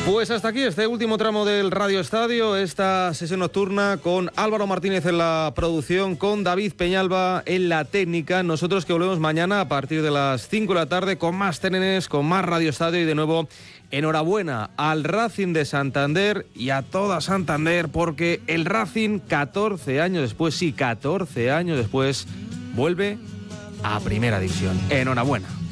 Pues hasta aquí este último tramo del Radio Estadio, esta sesión nocturna con Álvaro Martínez en la producción, con David Peñalba en la técnica. Nosotros que volvemos mañana a partir de las 5 de la tarde con más TNNs, con más Radio Estadio y de nuevo enhorabuena al Racing de Santander y a toda Santander porque el Racing 14 años después, vuelve a Primera División. Enhorabuena.